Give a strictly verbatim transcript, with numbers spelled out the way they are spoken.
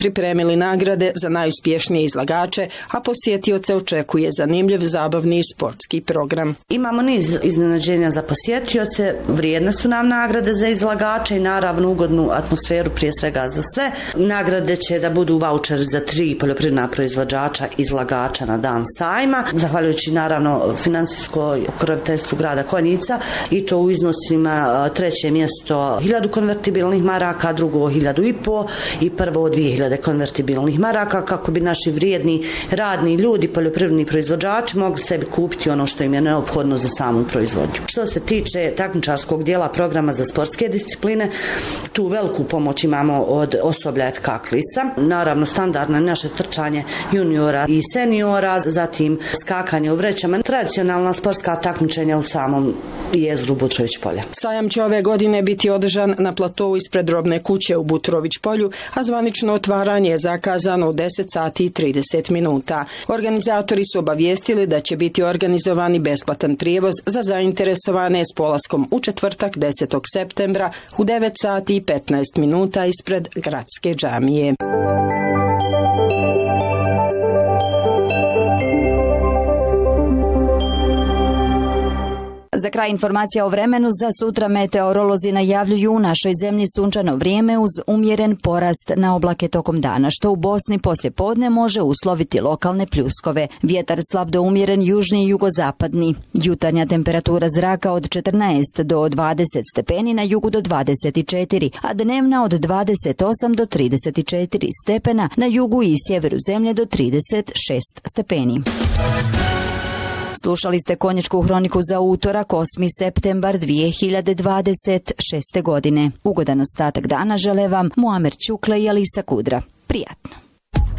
pripremili nagrade za najuspješnije izlagače, a posjetioce očekuje zanimljiv, zabavni i sportski program. Imamo niz iznenađenja za posjetioce, vrijedne su nam nagrade za izlagače i naravno ugodnu atmosferu prije svega za sve. Nagrade će da budu vaučeri za tri poljoprivredna proizvođača izlagača na dan sajma, zahvaljujući naravno finansijskoj pokroviteljstvu grada Konjica, i to u iznosima treće mjesto hiljadu konvertibilnih maraka, drugo hiljadu i po i prvo dvije hiljade konvertibilnih maraka, kako bi naši vrijedni radni ljudi, poljoprivredni proizvođači mogli sebi kupiti ono što im je neophodno za samu proizvodnju. Što se tiče takmičarskog dijela programa za sportske discipline, tu veliku pomoć imamo od osoblja F K Klisa. Naravno, standardno naše trčanje juniora i seniora, zatim skakanje u vrećama, tradicionalna sportska takmičenja u samom jezgru Butrović polja. Sajam će ove godine biti održan na platovu ispred robne kuće u Butrović polju, a zvanično otvaranje je zakazano u deset sati i trideset minuta. Organizatori su obavijestili da će biti organizovani besplatan prijevoz za zainteresovane s polaskom u četvrtak desetog septembra u devet sati i petnaest minuta ispred gradske džamije. Za kraj informacija o vremenu za sutra meteorolozi najavljuju u našoj zemlji sunčano vrijeme uz umjeren porast na oblake tokom dana, što u Bosni poslje podne može usloviti lokalne pljuskove. Vjetar slab do umjeren južni i jugozapadni. Jutarnja temperatura zraka od četrnaest do dvadeset stepeni, na jugu do dvadeset četiri, a dnevna od dvadeset osam do trideset četiri stepena, na jugu i sjeveru zemlje do trideset šest stepeni. Slušali ste Konjičku hroniku za utorak, osmi septembar dvije hiljade dvadeset šeste. godine. Ugodan ostatak dana žele vam Muamer Ćukle i Alisa Kudra. Prijatno.